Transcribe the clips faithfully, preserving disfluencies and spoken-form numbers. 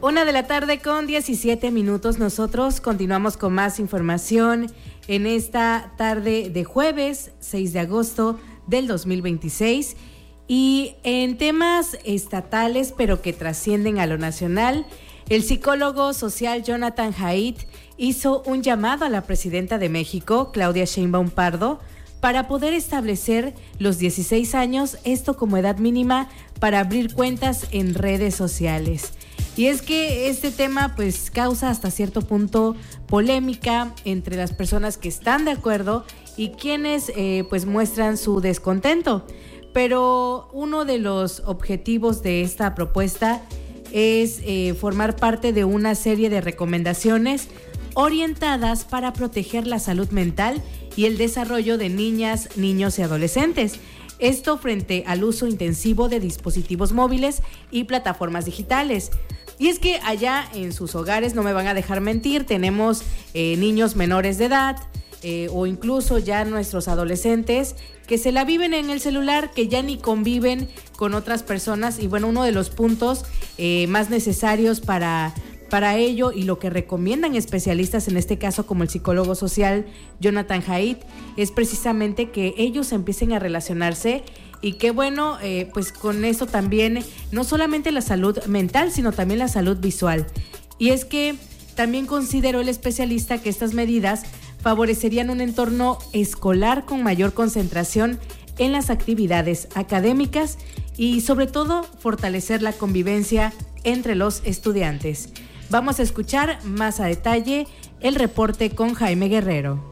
Una de la tarde con diecisiete minutos. Nosotros continuamos con más información en esta tarde de jueves seis de agosto del dos mil veintiséis. Y en temas estatales, pero que trascienden a lo nacional, el psicólogo social Jonathan Haidt hizo un llamado a la presidenta de México, Claudia Sheinbaum Pardo, para poder establecer los dieciséis años, esto como edad mínima para abrir cuentas en redes sociales. Y es que este tema pues causa hasta cierto punto polémica entre las personas que están de acuerdo y quienes eh, pues muestran su descontento. Pero uno de los objetivos de esta propuesta es eh, formar parte de una serie de recomendaciones orientadas para proteger la salud mental y el desarrollo de niñas, niños y adolescentes. Esto frente al uso intensivo de dispositivos móviles y plataformas digitales. Y es que allá en sus hogares, no me van a dejar mentir, tenemos eh, niños menores de edad eh, o incluso ya nuestros adolescentes que se la viven en el celular, que ya ni conviven con otras personas. Y bueno, uno de los puntos eh, más necesarios para... Para ello, y lo que recomiendan especialistas, en este caso como el psicólogo social Jonathan Haidt, es precisamente que ellos empiecen a relacionarse y que bueno, eh, pues con eso también, no solamente la salud mental, sino también la salud visual. Y es que también consideró el especialista que estas medidas favorecerían un entorno escolar con mayor concentración en las actividades académicas y sobre todo fortalecer la convivencia entre los estudiantes. Vamos a escuchar más a detalle el reporte con Jaime Guerrero.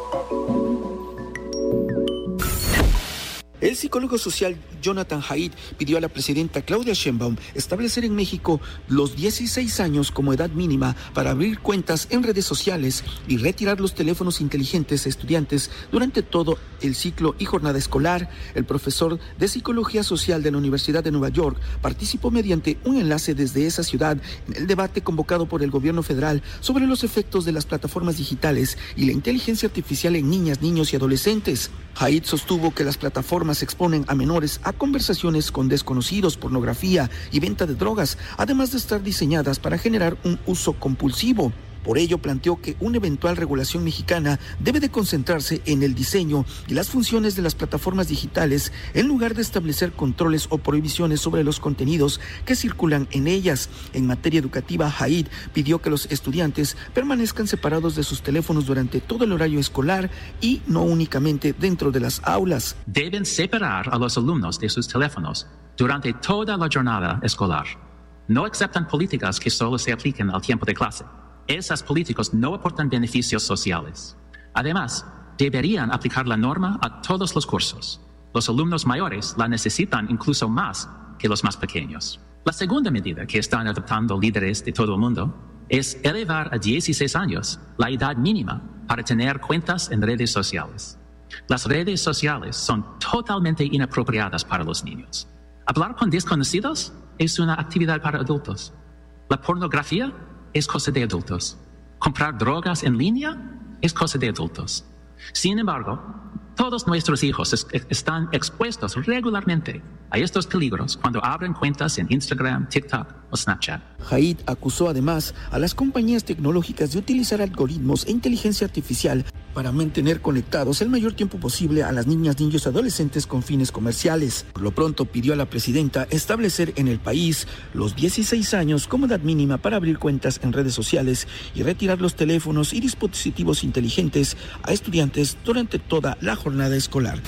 El psicólogo social Jonathan Haidt pidió a la presidenta Claudia Sheinbaum establecer en México los dieciséis años como edad mínima para abrir cuentas en redes sociales y retirar los teléfonos inteligentes a estudiantes durante todo el ciclo y jornada escolar. El profesor de Psicología Social de la Universidad de Nueva York participó mediante un enlace desde esa ciudad en el debate convocado por el gobierno federal sobre los efectos de las plataformas digitales y la inteligencia artificial en niñas, niños y adolescentes. Haidt sostuvo que las plataformas exponen a menores a conversaciones con desconocidos, pornografía y venta de drogas, además de estar diseñadas para generar un uso compulsivo. Por ello, planteó que una eventual regulación mexicana debe de concentrarse en el diseño y las funciones de las plataformas digitales en lugar de establecer controles o prohibiciones sobre los contenidos que circulan en ellas. En materia educativa, Haidt pidió que los estudiantes permanezcan separados de sus teléfonos durante todo el horario escolar y no únicamente dentro de las aulas. Deben separar a los alumnos de sus teléfonos durante toda la jornada escolar. No aceptan políticas que solo se apliquen al tiempo de clase. Esas políticas no aportan beneficios sociales. Además, deberían aplicar la norma a todos los cursos. Los alumnos mayores la necesitan incluso más que los más pequeños. La segunda medida que están adoptando líderes de todo el mundo es elevar a dieciséis años la edad mínima para tener cuentas en redes sociales. Las redes sociales son totalmente inapropiadas para los niños. Hablar con desconocidos es una actividad para adultos. La pornografía es cosa de adultos. Comprar drogas en línea es cosa de adultos. Sin embargo, todos nuestros hijos es, están expuestos regularmente a estos peligros cuando abren cuentas en Instagram, TikTok o Snapchat. Haidt acusó además a las compañías tecnológicas de utilizar algoritmos e inteligencia artificial para mantener conectados el mayor tiempo posible a las niñas, niños y adolescentes con fines comerciales. Por lo pronto, pidió a la presidenta establecer en el país los dieciséis años como edad mínima para abrir cuentas en redes sociales y retirar los teléfonos y dispositivos inteligentes a estudiantes durante toda la jornada escolar.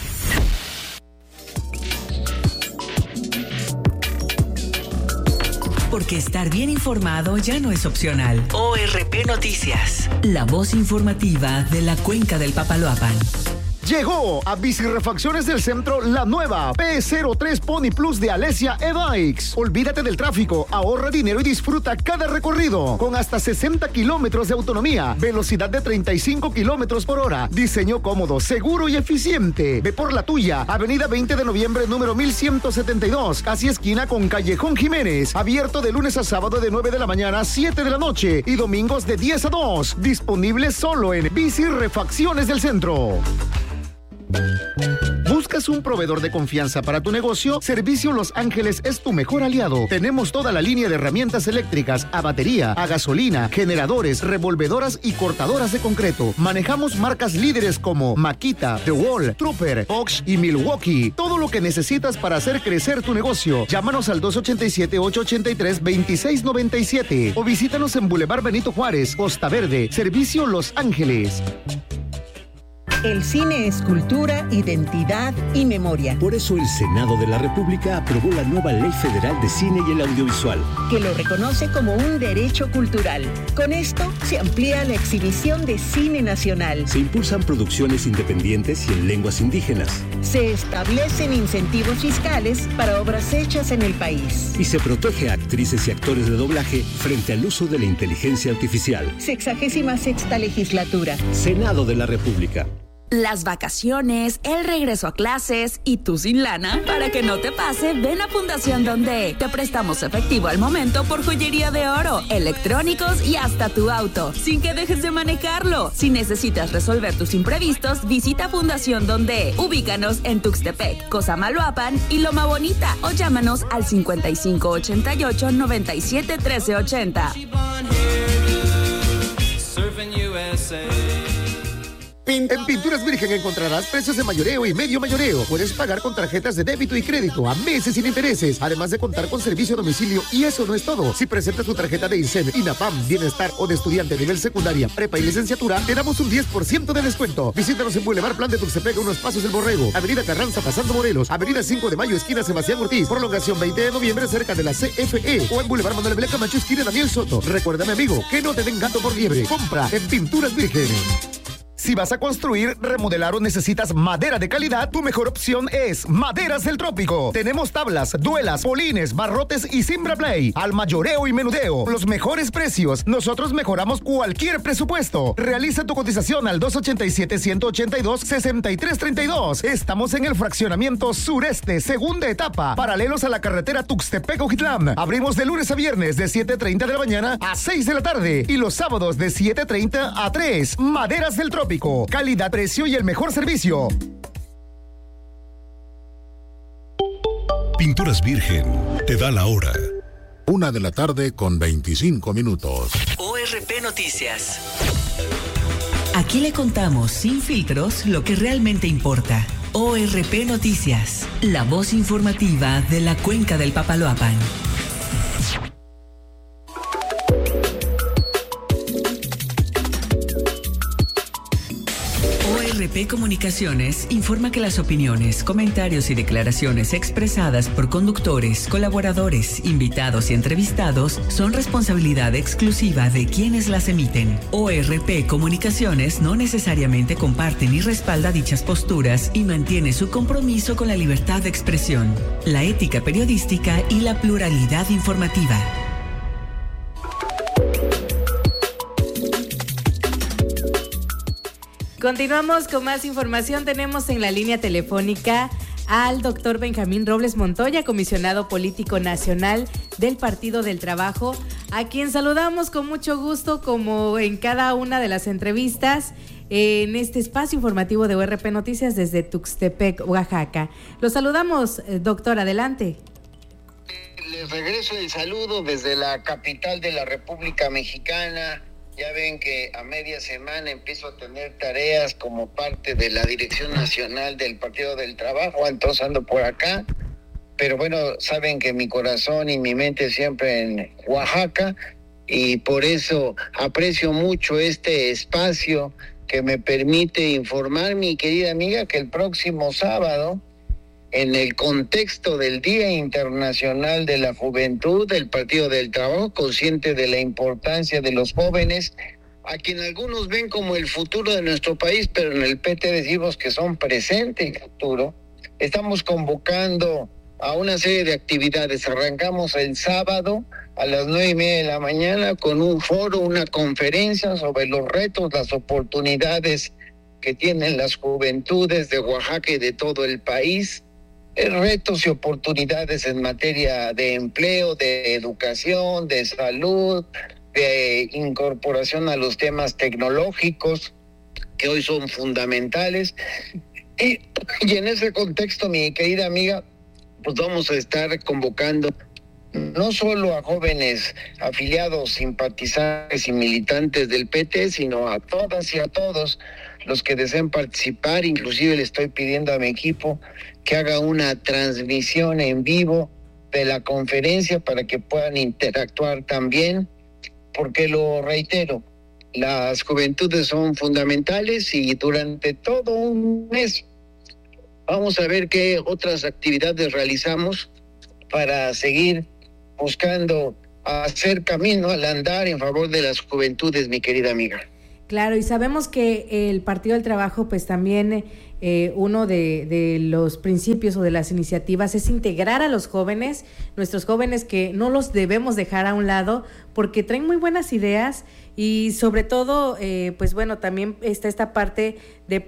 Porque estar bien informado ya no es opcional. O R P Noticias, la voz informativa de la Cuenca del Papaloapan. Llegó a Bicirrefacciones del Centro la nueva P cero tres Pony Plus de Alesia e-Bikes. Olvídate del tráfico, ahorra dinero y disfruta cada recorrido. Con hasta sesenta kilómetros de autonomía, velocidad de treinta y cinco kilómetros por hora, diseño cómodo, seguro y eficiente. Ve por la tuya, Avenida veinte de noviembre, número mil ciento setenta y dos, casi esquina con Callejón Jiménez. Abierto de lunes a sábado de nueve de la mañana a siete de la noche y domingos de diez a dos. Disponible solo en Bicirrefacciones del Centro. ¿Buscas un proveedor de confianza para tu negocio? Servicio Los Ángeles es tu mejor aliado. Tenemos toda la línea de herramientas eléctricas, a batería, a gasolina, generadores, revolvedoras y cortadoras de concreto. Manejamos marcas líderes como Makita, The Wall, Trooper, Bosch y Milwaukee. Todo lo que necesitas para hacer crecer tu negocio. Llámanos al dos ochenta y siete, ocho ochenta y tres, veintiséis noventa y siete o visítanos en Boulevard Benito Juárez, Costa Verde. Servicio Los Ángeles. El cine es cultura, identidad y memoria. Por eso el Senado de la República aprobó la nueva Ley Federal de Cine y el Audiovisual, que lo reconoce como un derecho cultural. Con esto se amplía la exhibición de cine nacional. Se impulsan producciones independientes y en lenguas indígenas. Se establecen incentivos fiscales para obras hechas en el país. Y se protege a actrices y actores de doblaje frente al uso de la inteligencia artificial. Sexagésima sexta legislatura. Senado de la República. Las vacaciones, el regreso a clases y tú sin lana. Para que no te pase, ven a Fundación Donde. Te prestamos efectivo al momento por joyería de oro, electrónicos y hasta tu auto, sin que dejes de manejarlo. Si necesitas resolver tus imprevistos, visita Fundación Donde. Ubícanos en Tuxtepec, Cosamaloapan y Loma Bonita o llámanos al cincuenta y cinco ochenta y ocho, noventa y siete, trece ochenta. En Pinturas Virgen encontrarás precios de mayoreo y medio mayoreo. Puedes pagar con tarjetas de débito y crédito a meses sin intereses, además de contar con servicio a domicilio. Y eso no es todo. Si presentas tu tarjeta de INSEN, INAPAM, Bienestar o de estudiante a nivel secundaria, prepa y licenciatura, te damos un diez por ciento de descuento. Visítanos en Boulevard Plan de Tuxtepec, unos pasos del Borrego, Avenida Carranza pasando Morelos, Avenida cinco de Mayo, esquina Sebastián Ortiz, prolongación veinte de noviembre cerca de la C F E, o en Boulevard Manuel Belén Camacho, esquina Daniel Soto. Recuérdame, amigo, que no te den gato por liebre. Compra en Pinturas Virgen. Si vas a construir, remodelar o necesitas madera de calidad, tu mejor opción es Maderas del Trópico. Tenemos tablas, duelas, polines, barrotes y Simbra Play. Al mayoreo y menudeo, los mejores precios. Nosotros mejoramos cualquier presupuesto. Realiza tu cotización al dos ochenta y siete, ciento ochenta y dos, sesenta y tres treinta y dos. Estamos en el fraccionamiento sureste, segunda etapa, paralelos a la carretera Tuxtepec-Ojitlán. Abrimos de lunes a viernes de siete treinta de la mañana a seis de la tarde y los sábados de siete treinta a tres. Maderas del Trópico. Calidad, precio y el mejor servicio. Pinturas Virgen te da la hora. Una de la tarde con veinticinco minutos. O R P Noticias. Aquí le contamos sin filtros lo que realmente importa. O R P Noticias, la voz informativa de la Cuenca del Papaloapan. O R P Comunicaciones informa que las opiniones, comentarios y declaraciones expresadas por conductores, colaboradores, invitados y entrevistados son responsabilidad exclusiva de quienes las emiten. O R P Comunicaciones no necesariamente comparte ni respalda dichas posturas y mantiene su compromiso con la libertad de expresión, la ética periodística y la pluralidad informativa. Continuamos con más información. Tenemos en la línea telefónica al doctor Benjamín Robles Montoya, comisionado político nacional del Partido del Trabajo, a quien saludamos con mucho gusto, como en cada una de las entrevistas, en este espacio informativo de O R P Noticias desde Tuxtepec, Oaxaca. Los saludamos, doctor, adelante. Les regreso el saludo desde la capital de la República Mexicana. Ya ven que a media semana empiezo a tener tareas como parte de la Dirección Nacional del Partido del Trabajo, entonces ando por acá. Pero bueno, saben que mi corazón y mi mente siempre en Oaxaca, y por eso aprecio mucho este espacio que me permite informar, mi querida amiga, que el próximo sábado, en el contexto del Día Internacional de la Juventud, del Partido del Trabajo, consciente de la importancia de los jóvenes, a quien algunos ven como el futuro de nuestro país, pero en el P T decimos que son presente y futuro, estamos convocando a una serie de actividades. Arrancamos el sábado a las nueve y media de la mañana con un foro, una conferencia sobre los retos, las oportunidades que tienen las juventudes de Oaxaca y de todo el país. Retos y oportunidades en materia de empleo, de educación, de salud, de incorporación a los temas tecnológicos que hoy son fundamentales. Y, y en ese contexto, mi querida amiga, pues vamos a estar convocando no solo a jóvenes afiliados, simpatizantes y militantes del P T, sino a todas y a todos los que deseen participar. Inclusive le estoy pidiendo a mi equipo que haga una transmisión en vivo de la conferencia para que puedan interactuar también, porque lo reitero, las juventudes son fundamentales y durante todo un mes vamos a ver qué otras actividades realizamos para seguir buscando hacer camino al andar en favor de las juventudes, mi querida amiga. Claro, y sabemos que el Partido del Trabajo, pues también eh, uno de, de los principios o de las iniciativas es integrar a los jóvenes, nuestros jóvenes que no los debemos dejar a un lado porque traen muy buenas ideas y sobre todo, eh, pues bueno, también está esta parte de